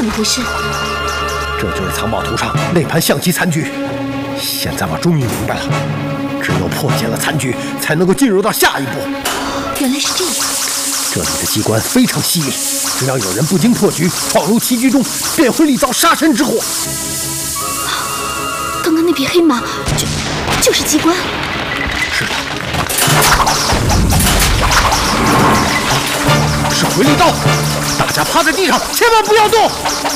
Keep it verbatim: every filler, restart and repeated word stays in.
么回事？ 这就是藏宝图上那盘象棋残局。现在我终于明白了，只有破解了残局，才能够进入到下一步。 原来是这样。 这里的机关非常细密，只要有人不经破局，闯入棋局中，便会立遭杀身之祸。 刚刚那匹黑马，就就是机关。 是的。是回力刀，大家趴在地上，千万不要动。